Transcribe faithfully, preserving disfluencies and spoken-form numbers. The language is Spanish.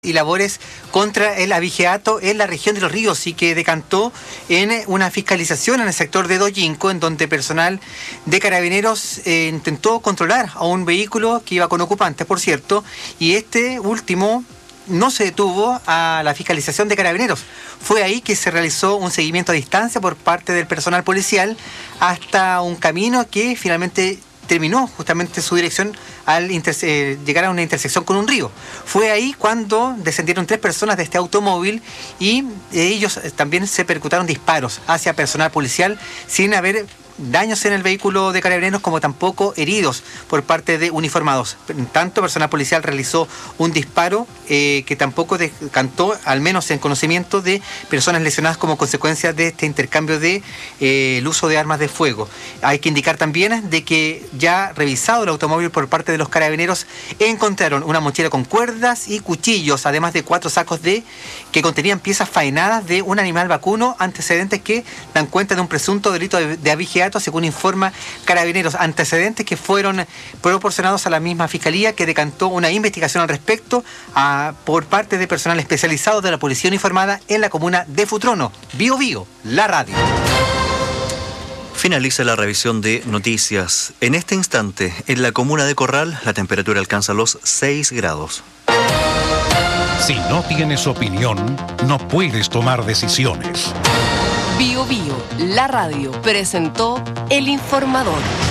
y labores contra el abigeato en la región de Los Ríos y que decantó en una fiscalización en el sector de Doyinco, en donde personal de Carabineros eh, intentó controlar a un vehículo que iba con ocupantes, por cierto, y este último no se detuvo a la fiscalización de Carabineros. Fue ahí que se realizó un seguimiento a distancia por parte del personal policial hasta un camino que finalmente terminó justamente su dirección al eh, llegar a una intersección con un río. Fue ahí cuando descendieron tres personas de este automóvil y ellos también se percutaron disparos hacia personal policial sin haber daños en el vehículo de Carabineros como tampoco heridos por parte de uniformados. En tanto, personal policial realizó un disparo eh, que tampoco decantó, al menos en conocimiento de personas lesionadas como consecuencia de este intercambio de eh, el uso de armas de fuego. Hay que indicar también de que ya revisado el automóvil por parte de los Carabineros, encontraron una mochila con cuerdas y cuchillos, además de cuatro sacos de que contenían piezas faenadas de un animal vacuno, antecedentes que dan cuenta de un presunto delito de, de abigeato, según informa Carabineros, antecedentes que fueron proporcionados a la misma Fiscalía, que decantó una investigación al respecto a, por parte de personal especializado de la Policía Uniformada en la comuna de Futrono. Bio Bio, la radio. Finaliza la revisión de noticias. En este instante, en la comuna de Corral, la temperatura alcanza los seis grados. Si no tienes opinión, no puedes tomar decisiones. Bio Bio, la radio, presentó El Informador.